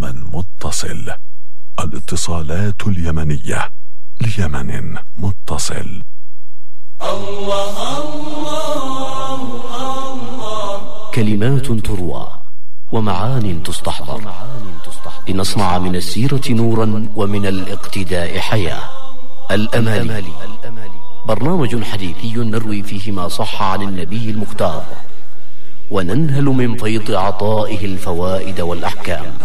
ليمن متصل. الاتصالات اليمنية ليمن متصل. الله الله الله. كلمات تروى ومعان تستحضر لنصنع من السيرة نورا ومن الاقتداء حياة. الأمالي برنامج حديثي نروي فيه ما صح عن النبي المختار وننهل من فيض عطائه الفوائد والأحكام.